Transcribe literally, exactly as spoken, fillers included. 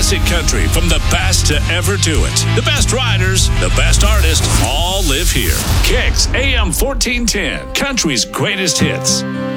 classic country from the best to ever do it. The best riders, the best artists, all live here. Kicks A M fourteen ten, country's greatest hits.